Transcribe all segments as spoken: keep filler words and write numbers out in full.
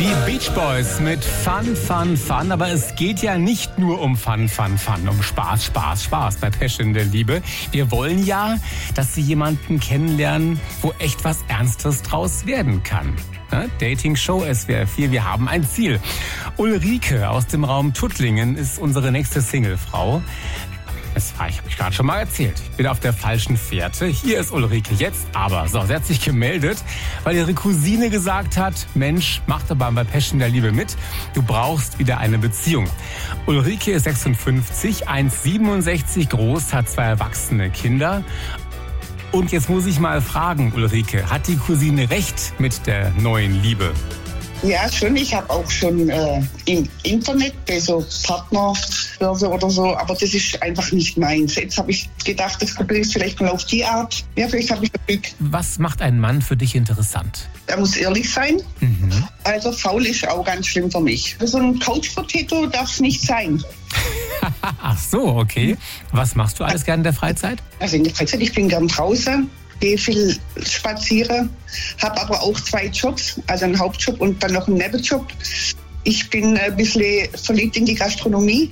Die Beach Boys mit Fun, Fun, Fun. Aber es geht ja nicht nur um Fun, Fun, Fun, um Spaß, Spaß, Spaß bei Pesch in der Liebe. Wir wollen ja, dass Sie jemanden kennenlernen, wo echt was Ernstes draus werden kann. Ja, Dating-Show S W R vier, wir haben ein Ziel. Ulrike aus dem Raum Tuttlingen ist unsere nächste Singlefrau. Das habe ich gerade schon mal erzählt. Ich bin auf der falschen Fährte. Hier ist Ulrike jetzt. Aber so, sie hat sich gemeldet, weil ihre Cousine gesagt hat, Mensch, mach doch mal bei Pesch in der Liebe mit. Du brauchst wieder eine Beziehung. Ulrike ist sechsundfünfzig, eins Komma siebenundsechzig groß, hat zwei erwachsene Kinder. Und jetzt muss ich mal fragen, Ulrike, hat die Cousine recht mit der neuen Liebe? Ja, schon. Ich habe auch schon äh, im Internet bei so Partnerbörse oder so, aber das ist einfach nicht meins. Jetzt habe ich gedacht, das probiere ich vielleicht mal auf die Art. Ja, vielleicht habe ich Glück. Was macht ein Mann für dich interessant? Er muss ehrlich sein. Mhm. Also faul ist auch ganz schlimm für mich. So ein Couch-Potato darf es nicht sein. Ach so, okay. Was machst du alles gerne in der Freizeit? Also in der Freizeit, ich bin gern draußen. Gehe viel spazieren, habe aber auch zwei Jobs, also einen Hauptjob und dann noch einen Nebenjob. Ich bin ein bisschen verliebt in die Gastronomie.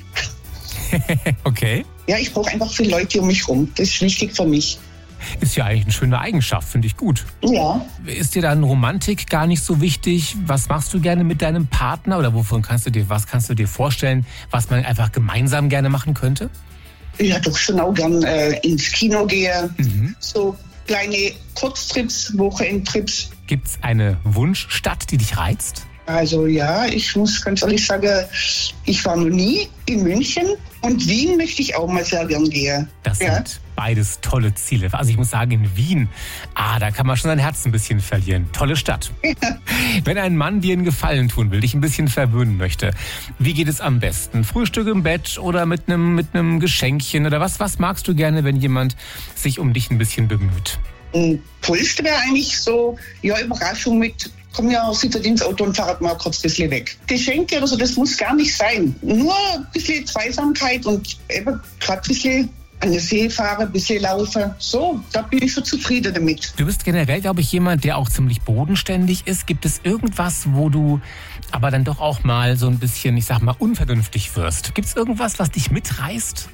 Okay. Ja, ich brauche einfach viele Leute um mich rum. Das ist wichtig für mich. Ist ja eigentlich eine schöne Eigenschaft, finde ich gut. Ja. Ist dir dann Romantik gar nicht so wichtig? Was machst du gerne mit deinem Partner oder wovon kannst du dir, was kannst du dir vorstellen, was man einfach gemeinsam gerne machen könnte? Ja, doch schon auch gern äh, ins Kino gehen. Mhm. So kleine Kurztrips, Wochenendtrips. Gibt's eine Wunschstadt, die dich reizt? Also ja, ich muss ganz ehrlich sagen, ich war noch nie in München und Wien möchte ich auch mal sehr gern gehen. Das ja. sind beides tolle Ziele. Also ich muss sagen, in Wien, ah, da kann man schon sein Herz ein bisschen verlieren. Tolle Stadt. Ja. Wenn ein Mann dir einen Gefallen tun will, dich ein bisschen verwöhnen möchte, wie geht es am besten? Frühstück im Bett oder mit einem mit einem Geschenkchen oder was? Was magst du gerne, wenn jemand sich um dich ein bisschen bemüht? Ein Pulst wäre eigentlich so, ja, Überraschung mit, komm ja, sitzt ins Auto und fahrt mal kurz ein bisschen weg. Geschenke oder so, das muss gar nicht sein. Nur ein bisschen Zweisamkeit und eben gerade ein bisschen an den See fahren, ein bisschen laufen. So, da bin ich schon zufrieden damit. Du bist generell, glaube ich, jemand, der auch ziemlich bodenständig ist. Gibt es irgendwas, wo du aber dann doch auch mal so ein bisschen, ich sag mal, unvernünftig wirst? Gibt es irgendwas, was dich mitreißt?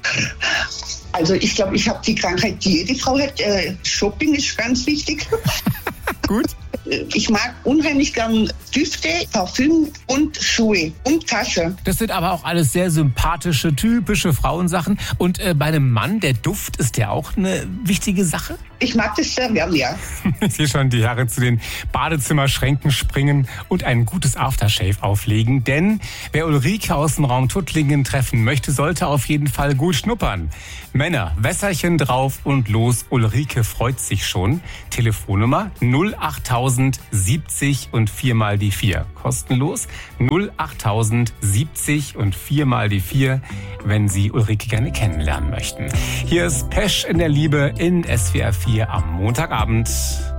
Also ich glaube, ich habe die Krankheit, die jede Frau hat. Äh, Shopping ist ganz wichtig. Gut. Ich mag unheimlich gern Düfte, Parfüm und Schuhe und Tasche. Das sind aber auch alles sehr sympathische, typische Frauensachen. Und äh, bei einem Mann, der Duft, ist der auch eine wichtige Sache? Ich mag das sehr gern, ja. Ich sehe schon die Herren zu den Badezimmerschränken springen und ein gutes Aftershave auflegen. Denn wer Ulrike aus dem Raum Tuttlingen treffen möchte, sollte auf jeden Fall gut schnuppern. Männer, Wässerchen drauf und los. Ulrike freut sich schon. Telefonnummer null achttausend siebzig und viermal die vier. Kostenlos null achttausend siebzig und viermal die vier, wenn Sie Ulrike gerne kennenlernen möchten. Hier ist Pesch in der Liebe in S W R vier am Montagabend.